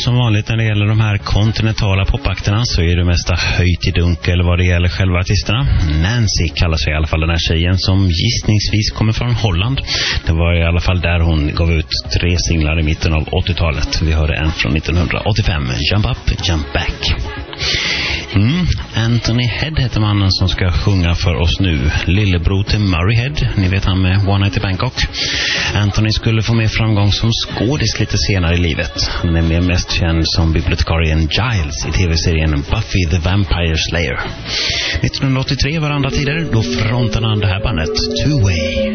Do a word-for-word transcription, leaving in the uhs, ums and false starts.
som vanligt när det gäller de här kontinentala popakterna så är det mesta höjt i dunkel vad det gäller själva artisterna. Nancy kallar sig i alla fall den här tjejen som gissningsvis kommer från Holland. Det var i alla fall där hon gav ut tre singlar i mitten av åttiotalet. Vi hörde en från nittonhundraåttiofem, Jump Up, Jump Back. Mm. Anthony Head heter mannen som ska sjunga för oss nu. Lillebror till Murray Head, ni vet han med One Night in Bangkok. Anthony skulle få mer framgång som skådis lite senare i livet. Han är mer mest känd som bibliotekarien Giles i tv-serien Buffy the Vampire Slayer. nittonhundraåttiotre var andra tider, då frontade han det här bandet Two Way.